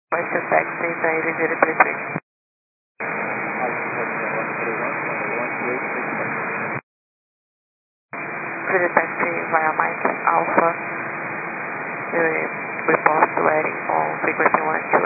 What's your taxi daily 033? Zero taxi via Mike Alpha, report to Edding on frequency 1